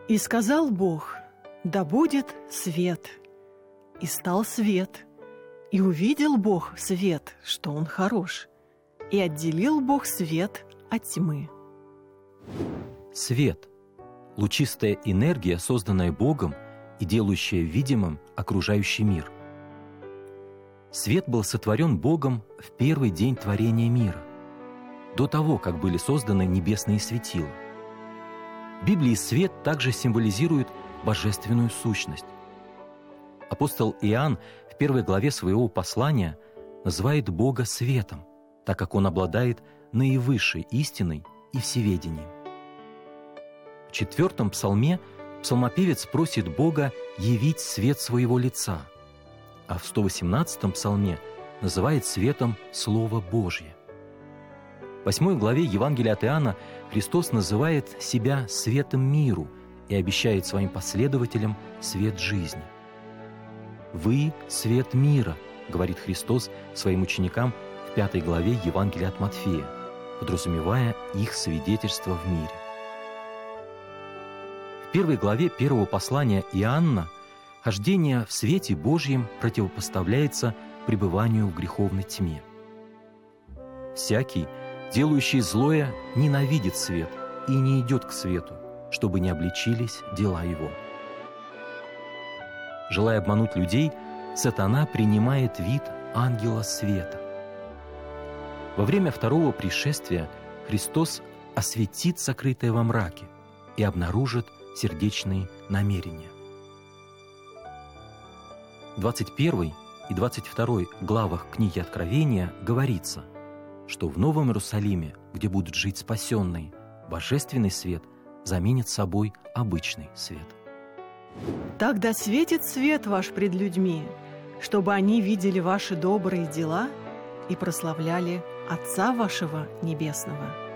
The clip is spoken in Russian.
И сказал Бог: да будет свет. И стал свет. И увидел Бог свет, что он хорош. И отделил Бог свет от тьмы. Свет – лучистая энергия, созданная Богом и делающая видимым окружающий мир. Свет был сотворен Богом в первый день творения мира, до того, как были созданы небесные светила. В Библии свет также символизирует божественную сущность. Апостол Иоанн в 1 главе своего послания называет Бога светом, так как Он обладает наивысшей истиной и всеведением. В 4 псалме псалмопевец просит Бога явить свет своего лица, а в 118 псалме называет светом Слово Божье. В 8 главе Евангелия от Иоанна Христос называет себя светом миру и обещает своим последователям свет жизни. «Вы – свет мира», – говорит Христос своим ученикам в 5 главе Евангелия от Матфея, подразумевая их свидетельство в мире. В 1 главе 1 послания Иоанна хождение в свете Божьем противопоставляется пребыванию в греховной тьме. «Всякий, делающий злое, ненавидит свет и не идет к свету, чтобы не обличились дела его». Желая обмануть людей, сатана принимает вид ангела света. Во время второго пришествия Христос осветит сокрытое во мраке и обнаружит сердечные намерения. В 21 и 22 главах книги Откровения говорится, что в Новом Иерусалиме, где будут жить спасенные, божественный свет заменит собой обычный свет. «Тогда светит свет ваш пред людьми, чтобы они видели ваши добрые дела и прославляли Отца вашего Небесного».